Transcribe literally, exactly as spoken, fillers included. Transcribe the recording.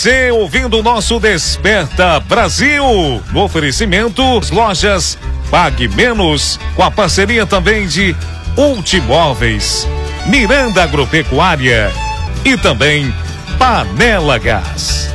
Você ouvindo o nosso Desperta Brasil, no oferecimento lojas Pague Menos, com a parceria também de Ultimóveis, Miranda Agropecuária e também Panela Gás.